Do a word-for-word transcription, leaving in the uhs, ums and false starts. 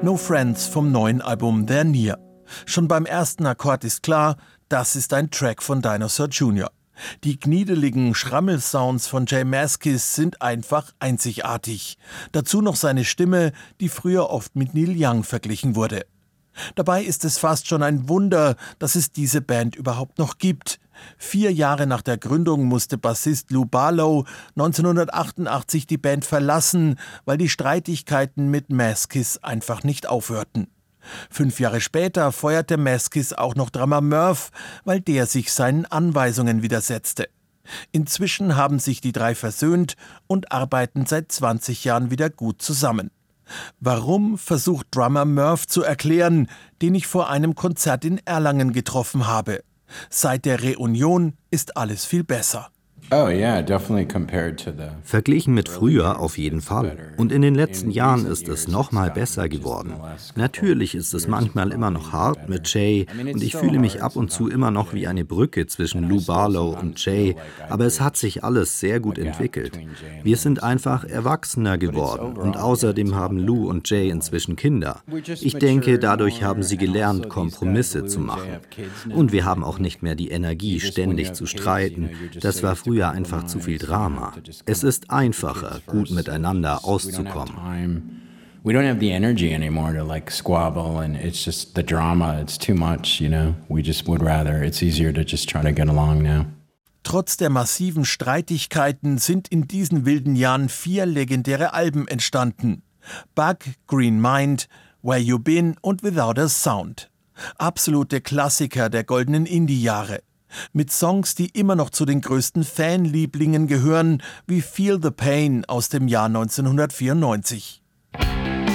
No Friends vom neuen Album They're Near. Schon beim ersten Akkord ist klar, das ist ein Track von Dinosaur Junior Die kniedeligen Schrammelsounds von J Mascis sind einfach einzigartig. Dazu noch seine Stimme, die früher oft mit Neil Young verglichen wurde. Dabei ist es fast schon ein Wunder, dass es diese Band überhaupt noch gibt. Vier Jahre nach der Gründung musste Bassist Lou Barlow neunzehnhundertachtundachtzig die Band verlassen, weil die Streitigkeiten mit Mascis einfach nicht aufhörten. Fünf Jahre später feuerte Mascis auch noch Drummer Murph, weil der sich seinen Anweisungen widersetzte. Inzwischen haben sich die drei versöhnt und arbeiten seit zwanzig Jahren wieder gut zusammen. Warum, versucht Drummer Murph zu erklären, den ich vor einem Konzert in Erlangen getroffen habe. Seit der Reunion ist alles viel besser. Oh yeah, definitely compared to the Verglichen mit früher auf jeden Fall. Und in den letzten Jahren ist es noch mal besser geworden. Natürlich ist es manchmal immer noch hart mit Jay und ich fühle mich ab und zu immer noch wie eine Brücke zwischen Lou Barlow und Jay, aber es hat sich alles sehr gut entwickelt. Wir sind einfach erwachsener geworden und außerdem haben Lou und Jay inzwischen Kinder. Ich denke, dadurch haben sie gelernt, Kompromisse zu machen. Und wir haben auch nicht mehr die Energie, ständig zu streiten. Das war früher einfach zu viel Drama. Es ist einfacher, gut miteinander auszukommen. We don't have the energy anymore to like squabble and it's just the drama, it's too much, you know. We just would rather, it's easier to just try to get along now. Trotz der massiven Streitigkeiten sind in diesen wilden Jahren vier legendäre Alben entstanden. Bug, Green Mind, Where You Been und Without a Sound. Absolute Klassiker der goldenen Indie-Jahre. Mit Songs, die immer noch zu den größten Fanlieblingen gehören, wie Feel the Pain aus dem Jahr neunzehnhundertvierundneunzig.